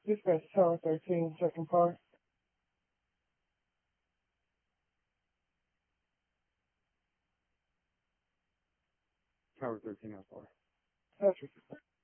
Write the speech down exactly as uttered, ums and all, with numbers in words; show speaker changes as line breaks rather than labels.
Dispatch Tower thirteen, second part.
Tower thirteen, how far?
Patrick.